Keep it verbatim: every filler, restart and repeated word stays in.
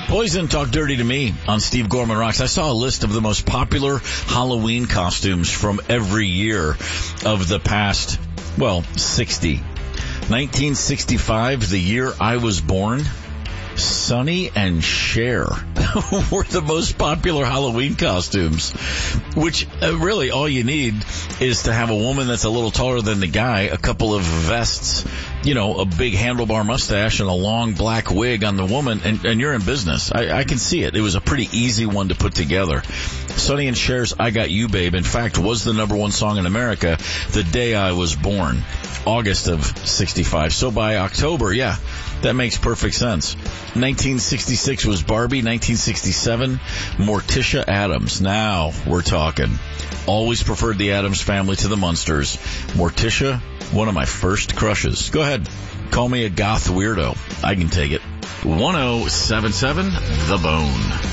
Poison, Talk Dirty to Me on Steve Gorman Rocks. I saw a list of the most popular Halloween costumes from every year of the past, well, sixty. nineteen sixty-five, the year I was born, Sonny and Cher were the most popular Halloween costumes, which uh, really all you need is to have a woman that's a little taller than the guy, a couple of vests, you know, a big handlebar mustache and a long black wig on the woman, and, and you're in business. I, I can see it. It was a pretty easy one to put together. Sonny and Cher's I Got You, Babe, in fact, was the number one song in America the day I was born, August of sixty-five. So by October, yeah, that makes perfect sense. nineteen sixty-six was Barbie. nineteen sixty-seven, Morticia Addams. Now we're talking. Always preferred the Addams Family to the Munsters. Morticia, one of my first crushes. Go ahead. Call me a goth weirdo. I can take it. one oh seven seven The Bone.